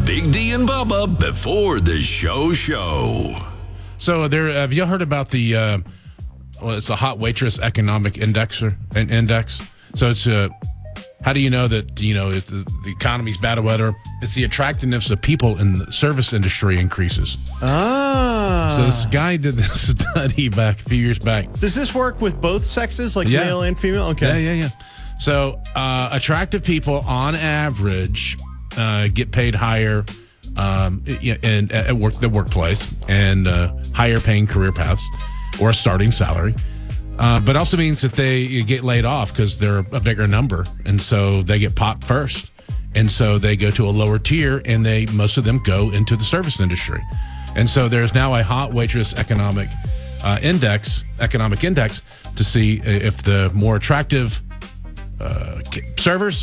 Big D and Bubba before the show. So have you heard about the, it's a hot waitress economic index. So it's how do you know that, if the economy's bad or whatever? It's the attractiveness of people in the service industry increases. Ah. So this guy did this study back a few years back. Does this work with both sexes, like male and female? Okay. Yeah. So attractive people on average get paid higher at the workplace and higher paying career paths or a starting salary. But also means that they get laid off because they're a bigger number. And so they get popped first. And so they go to a lower tier and most of them go into the service industry. And so there's now a hot waitress economic index to see if the more attractive servers